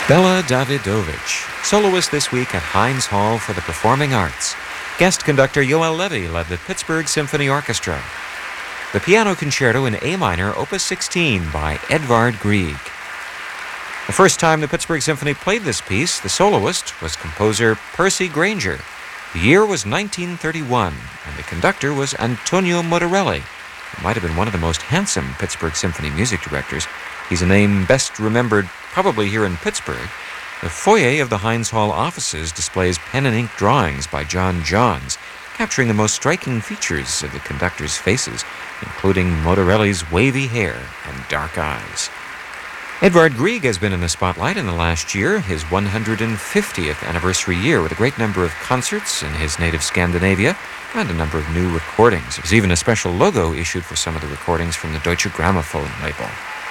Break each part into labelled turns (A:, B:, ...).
A: Bela Davidovich, soloist this week at Heinz Hall for the Performing Arts. Guest conductor Yoel Levy led the Pittsburgh Symphony Orchestra. The Piano Concerto in A minor, Opus 16 by Edvard Grieg. The first time the Pittsburgh Symphony played this piece, the soloist was composer Percy Grainger. The year was 1931, and the conductor was Antonio Motorelli, who might have been one of the most handsome Pittsburgh Symphony music directors. He's a name best remembered probably here in Pittsburgh. The foyer of the Heinz Hall offices displays pen and ink drawings by John Johns, capturing the most striking features of the conductor's faces, including Motorelli's wavy hair and dark eyes. Edvard Grieg has been in the spotlight in the last year, his 150th anniversary year, with a great number of concerts in his native Scandinavia and a number of new recordings. There's even a special logo issued for some of the recordings from the Deutsche Grammophon label.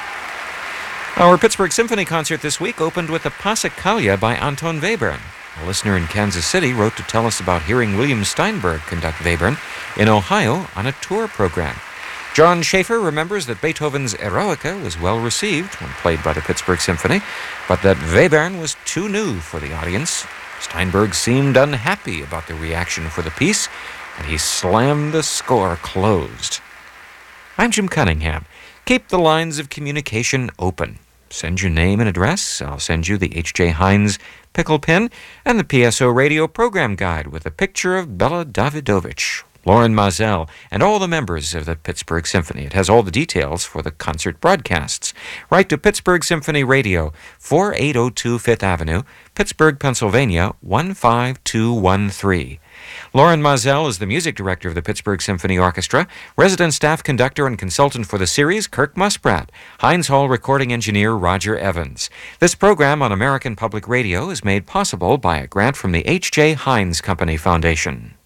A: Our Pittsburgh Symphony concert this week opened with a Passacaglia by Anton Webern. A listener in Kansas City wrote to tell us about hearing William Steinberg conduct Webern in Ohio on a tour program. John Schaefer remembers that Beethoven's Eroica was well received when played by the Pittsburgh Symphony, but that Webern was too new for the audience. Steinberg seemed unhappy about the reaction for the piece, and he slammed the score closed. I'm Jim Cunningham. Keep the lines of communication open. Send your name and address. I'll send you the H.J. Heinz pickle pin and the PSO radio program guide with a picture of Bela Davidovich, Loren Maazel, and all the members of the Pittsburgh Symphony. It has all the details for the concert broadcasts. Write to Pittsburgh Symphony Radio, 4802 Fifth Avenue, Pittsburgh, Pennsylvania, 15213. Loren Maazel is the music director of the Pittsburgh Symphony Orchestra, resident staff conductor and consultant for the series, Kirk Musprat, Heinz Hall recording engineer, Roger Evans. This program on American Public Radio is made possible by a grant from the H.J. Heinz Company Foundation.